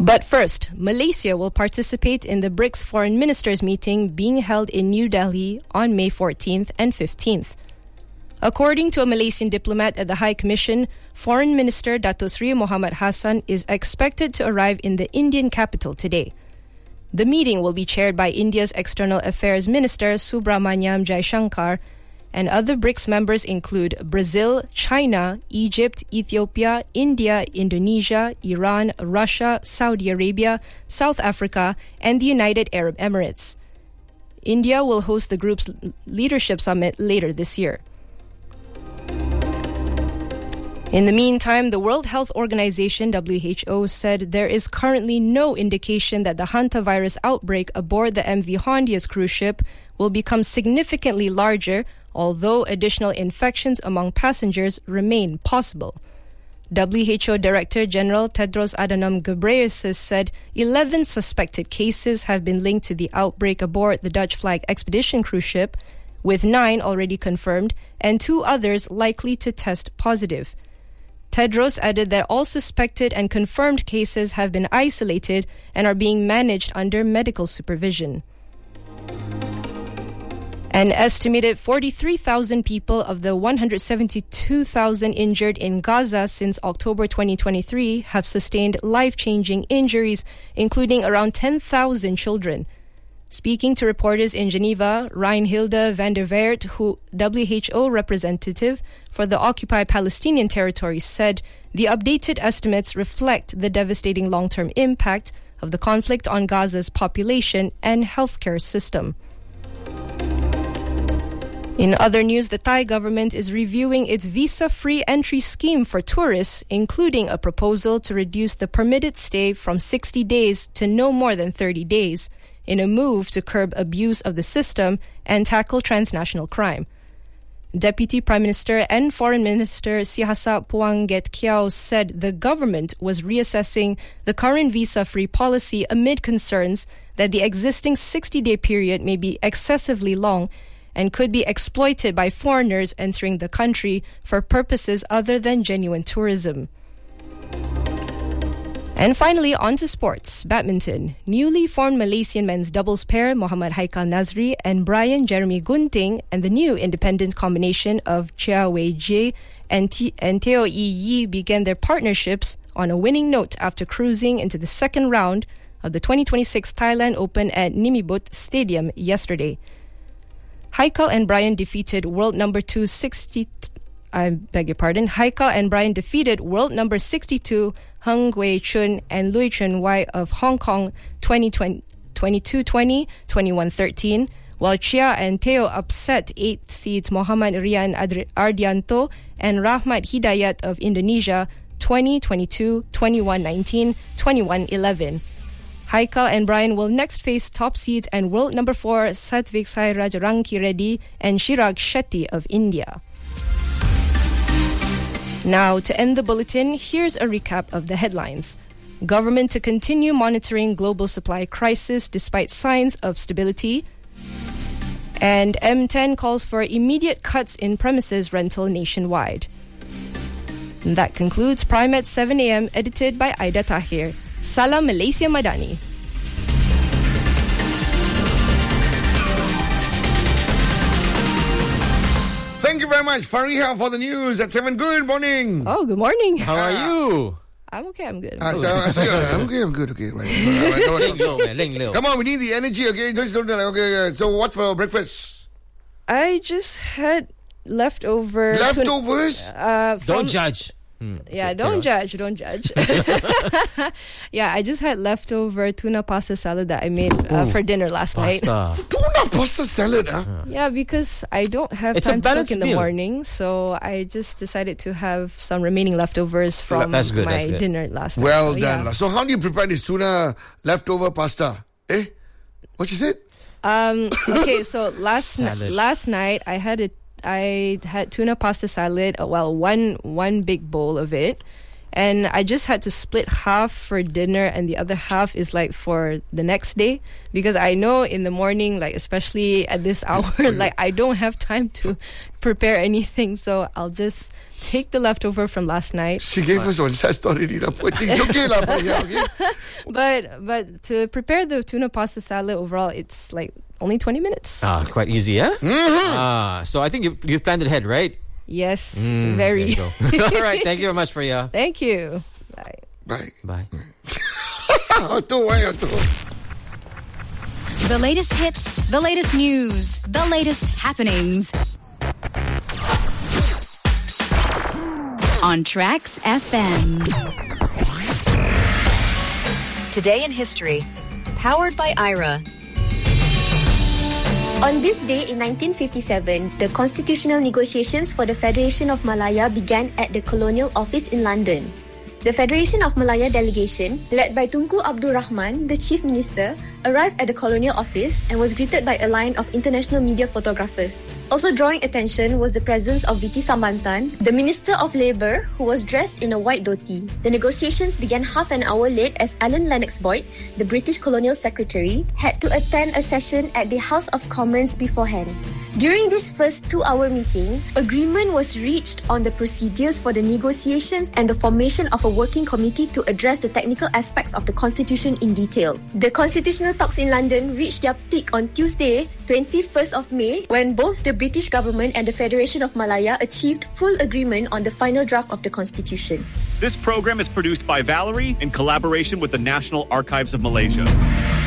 But first, Malaysia will participate in the BRICS Foreign Ministers meeting being held in New Delhi on May 14th and 15th. According to a Malaysian diplomat at the High Commission, Foreign Minister Dato Sri Mohamad Hassan is expected to arrive in the Indian capital today. The meeting will be chaired by India's External Affairs Minister Subramanyam Jaishankar, and other BRICS members include Brazil, China, Egypt, Ethiopia, India, Indonesia, Iran, Russia, Saudi Arabia, South Africa, and the United Arab Emirates. India will host the group's leadership summit later this year. In the meantime, the World Health Organization, WHO, said there is currently no indication that the hantavirus outbreak aboard the MV Hondias cruise ship will become significantly larger, although additional infections among passengers remain possible. WHO Director General Tedros Adhanom Ghebreyesus said 11 suspected cases have been linked to the outbreak aboard the Dutch flag expedition cruise ship, with 9 already confirmed and 2 others likely to test positive. Tedros added that all suspected and confirmed cases have been isolated and are being managed under medical supervision. An estimated 43,000 people of the 172,000 injured in Gaza since October 2023 have sustained life-changing injuries, including around 10,000 children. Speaking to reporters in Geneva, Reinhilde van der Weert, WHO representative for the occupied Palestinian territories, said the updated estimates reflect the devastating long-term impact of the conflict on Gaza's population and healthcare system. In other news, the Thai government is reviewing its visa-free entry scheme for tourists, including a proposal to reduce the permitted stay from 60 days to no more than 30 days, in a move to curb abuse of the system and tackle transnational crime. Deputy Prime Minister and Foreign Minister Sihasa Puangget Kiao said the government was reassessing the current visa-free policy amid concerns that the existing 60-day period may be excessively long and could be exploited by foreigners entering the country for purposes other than genuine tourism. And finally, on to sports. Badminton. Newly formed Malaysian men's doubles pair Muhammad Haikal Nazri and Brian Jeremy Gunting, and the new independent combination of Chia Wei Jie and Teo Yi Yi began their partnerships on a winning note after cruising into the second round of the 2026 Thailand Open at Nimibut Stadium yesterday. Haikal and Brian defeated world number 62 Hung Wei Chun and Lui Chun Wai of Hong Kong 22-20, 21-13, while Chia and Teo upset 8th seeds Muhammad Rian Ardianto and Rahmat Hidayat of Indonesia 20-22, 21-19, 21-11. Haikal and Brian will next face top seeds and world number 4 Satvik Sairaj Ranki Reddy and Chirag Shetty of India. Now, to end the bulletin, here's a recap of the headlines. Government to continue monitoring global supply crisis despite signs of stability. And M10 calls for immediate cuts in premises rental nationwide. And that concludes Prime at 7 a.m. edited by Aida Tahir. Salam Malaysia Madani. Thank you very much, Fariha, for the news at 7. Good morning. Oh, good morning. How are you? I'm okay, I'm good. I'm good. Okay, right. Come on, we need the energy, okay? Just don't okay. So, what for breakfast? I just had leftover. Leftovers? Don't judge. Yeah, don't judge. Yeah, I just had leftover tuna pasta salad that I made for dinner last night. Tuna pasta salad, huh? Yeah, because I don't have time to cook in the morning, so I just decided to have some remaining leftovers from my dinner last night. Well done. Yeah. So how do you prepare this tuna leftover pasta? What you said? Okay, so last night I had tuna pasta salad, one big bowl of it, And I just had to split half for dinner and the other half is like for the next day, because I know in the morning, like especially at this hour, like I don't have time to prepare anything, so I'll just take the leftover from last night. She gave us one sad story. It's okay lah for you, okay? But to prepare the tuna pasta salad overall, it's like only 20 minutes. Quite easy, huh? Mm-hmm. So I think you've planned ahead, right? Yes, very. There you go. All right, thank you very much, Freya. Thank you. Bye. Bye. Bye. The latest hits, the latest news, the latest happenings. On Trax FM. Today in history, powered by Aira. On this day in 1957, the constitutional negotiations for the Federation of Malaya began at the Colonial Office in London. The Federation of Malaya delegation, led by Tunku Abdul Rahman, the Chief Minister, arrived at the Colonial Office and was greeted by a line of international media photographers. Also drawing attention was the presence of Viti Sambantan, the Minister of Labour, who was dressed in a white dhoti. The negotiations began half an hour late as Alan Lennox Boyd, the British Colonial Secretary, had to attend a session at the House of Commons beforehand. During this first 2-hour meeting, agreement was reached on the procedures for the negotiations and the formation of a working committee to address the technical aspects of the Constitution in detail. The constitutional talks in London reached their peak on Tuesday, 21st of May, when both the British government and the Federation of Malaya achieved full agreement on the final draft of the Constitution. This program is produced by Valerie in collaboration with the National Archives of Malaysia.